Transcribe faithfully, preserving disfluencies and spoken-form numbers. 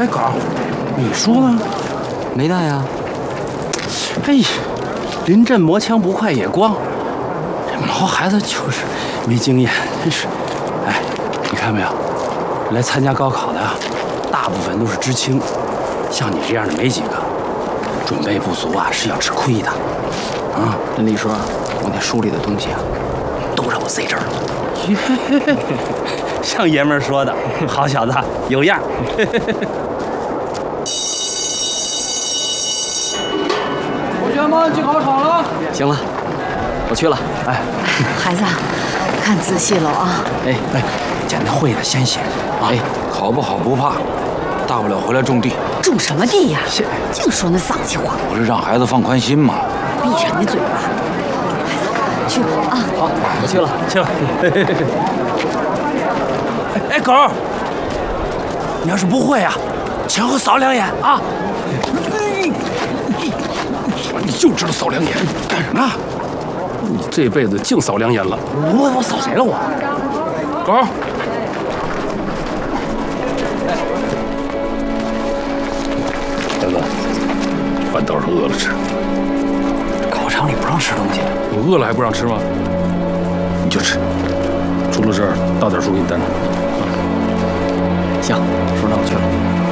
哎，狗，你书呢？ 没带呀。 哎呀，临阵磨枪不快也光，这毛孩子就是没经验，真是。哎，你看没有，来参加高考的啊，大部分都是知青，像你这样的没几个。准备不足啊，是要吃亏的。啊， 任丽说，我那书里的东西啊，都让我塞这儿了。 像爷们儿说的，好小子，有样。 同学们进考场了。 行了，我去了。 哎， 孩子，看仔细了啊！ 哎哎，捡那会的先写。 哎，考不好不怕，大不了回来种地。 种什么地呀？净说那丧气话。 不是让孩子放宽心嘛。 闭上你的嘴巴。孩子，去吧啊！ 好，我去了， 去吧。哎，狗，你要是不会啊，前后扫两眼啊！ 你就知道扫两眼， 干什么？ 你这辈子净扫两眼了。 我我扫谁了我？ 狗，孩子，饭倒是饿了吃。 考场里不让吃东西。 我饿了还不让吃吗？你就吃，出了事儿大点叔给你担着。 行，叔，那我去了。